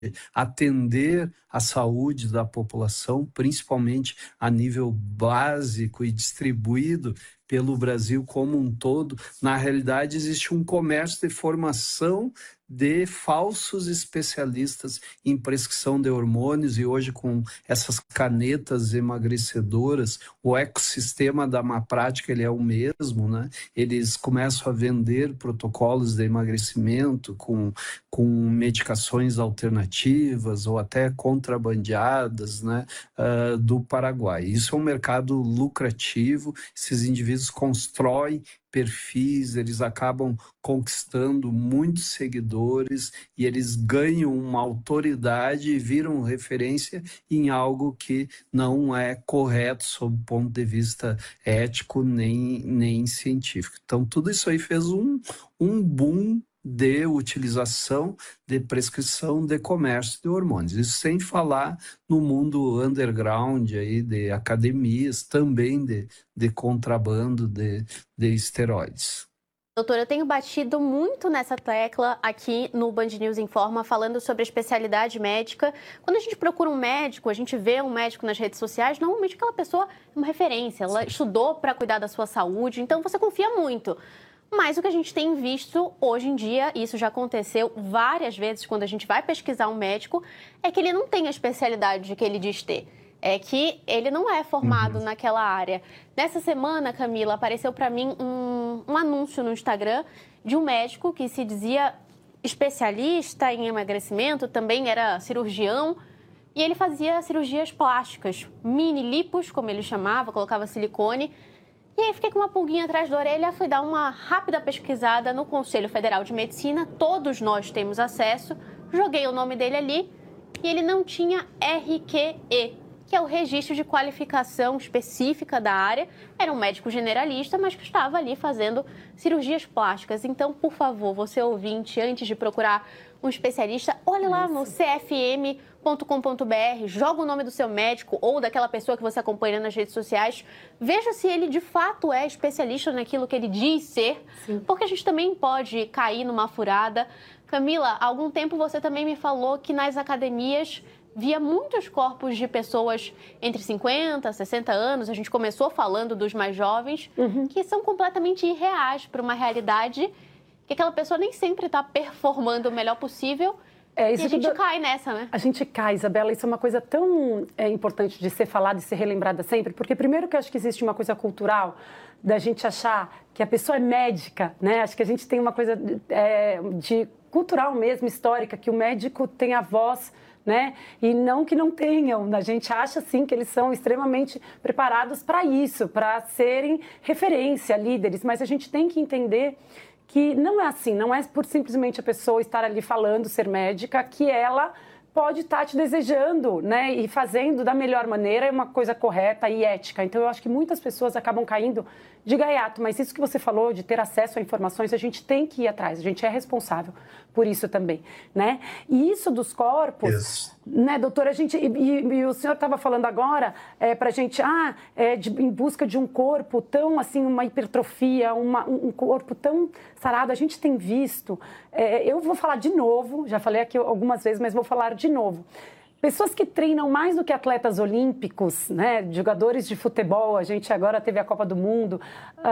atender a saúde da população, principalmente a nível básico e distribuído pelo Brasil como um todo. Na realidade, existe um comércio de formação de falsos especialistas em prescrição de hormônios, e hoje com essas canetas emagrecedoras, o ecossistema da má prática ele é o mesmo, né? Eles começam a vender protocolos de emagrecimento com medicações alternativas ou até contrabandeadas, né, do Paraguai. Isso é um mercado lucrativo, esses indivíduos constroem perfis, eles acabam conquistando muitos seguidores e eles ganham uma autoridade e viram referência em algo que não é correto sob o ponto de vista ético nem científico. Então, tudo isso aí fez um boom de utilização, de prescrição, de comércio de hormônios. Isso sem falar no mundo underground aí de academias, também de contrabando de esteroides. Doutora, eu tenho batido muito nessa tecla aqui no Band News Informa, falando sobre a especialidade médica. Quando a gente procura um médico, a gente vê um médico nas redes sociais, normalmente aquela pessoa é uma referência, ela estudou para cuidar da sua saúde, então você confia muito. Mas o que a gente tem visto hoje em dia, e isso já aconteceu várias vezes quando a gente vai pesquisar um médico, é que ele não tem a especialidade que ele diz ter. É que ele não é formado naquela área. Nessa semana, Camila, apareceu para mim um anúncio no Instagram de um médico que se dizia especialista em emagrecimento, também era cirurgião, e ele fazia cirurgias plásticas, mini lipos, como ele chamava, colocava silicone. E aí fiquei com uma pulguinha atrás da orelha, fui dar uma rápida pesquisada no Conselho Federal de Medicina, todos nós temos acesso, joguei o nome dele ali e ele não tinha RQE, que é o registro de qualificação específica da área. Era um médico generalista, mas que estava ali fazendo cirurgias plásticas. Então, por favor, você ouvinte, antes de procurar um especialista, olhe lá no cfm.com.br, joga o nome do seu médico ou daquela pessoa que você acompanha nas redes sociais, veja se ele de fato é especialista naquilo que ele diz ser, porque a gente também pode cair numa furada. Camila, há algum tempo você também me falou que nas academias via muitos corpos de pessoas entre 50 e 60 anos, a gente começou falando dos mais jovens, que são completamente irreais para uma realidade que aquela pessoa nem sempre está performando o melhor possível. E a gente cai nessa, né? A gente cai, Isabela. Isso é uma coisa tão importante de ser falada e ser relembrada sempre, porque primeiro que eu acho que existe uma coisa cultural da gente achar que a pessoa é médica, né? Acho que a gente tem uma coisa de cultural mesmo, histórica, que o médico tem a voz, né? E não que não tenham. A gente acha, sim, que eles são extremamente preparados para isso, para serem referência, líderes, mas a gente tem que entender que não é assim, não é por simplesmente a pessoa estar ali falando, ser médica, que ela pode estar te desejando, né, e fazendo da melhor maneira uma coisa correta e ética. Então, eu acho que muitas pessoas acabam caindo de gaiato, mas isso que você falou, de ter acesso a informações, a gente tem que ir atrás, a gente é responsável por isso também, né? E isso dos corpos, né, doutora, a gente, e o senhor estava falando agora para a gente, em busca de um corpo tão, assim, uma hipertrofia, um corpo tão sarado, a gente tem visto, eu vou falar de novo, já falei aqui algumas vezes, mas vou falar de novo. Pessoas que treinam mais do que atletas olímpicos, né? Jogadores de futebol, a gente agora teve a Copa do Mundo.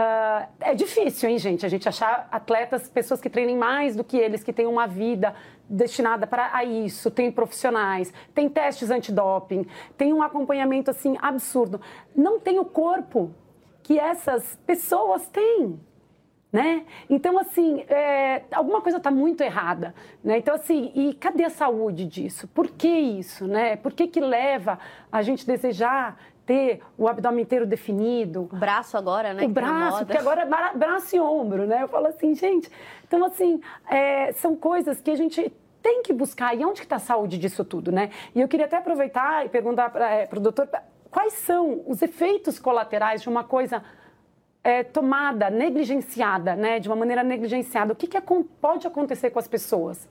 É difícil, hein, gente? A gente achar atletas, pessoas que treinem mais do que eles, que têm uma vida destinada para isso. Tem profissionais, tem testes antidoping, tem um acompanhamento, assim, absurdo. Não tem o corpo que essas pessoas têm. Né? Então, assim, alguma coisa está muito errada, né? Então, assim, e cadê a saúde disso? Por que isso, né? Por que leva a gente desejar ter o abdômen inteiro definido? O braço agora, né? O braço, porque agora é braço e ombro, né? Eu falo assim, gente, então, assim, são coisas que a gente tem que buscar. E onde que está a saúde disso tudo, né? E eu queria até aproveitar e perguntar para o doutor quais são os efeitos colaterais de uma coisa tomada, negligenciada, né? De uma maneira negligenciada. O que pode acontecer com as pessoas?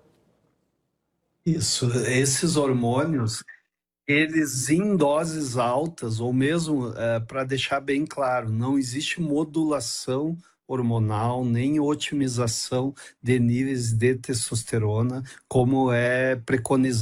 Isso, esses hormônios, eles em doses altas, ou mesmo, para deixar bem claro, não existe modulação hormonal, nem otimização de níveis de testosterona, como é preconizado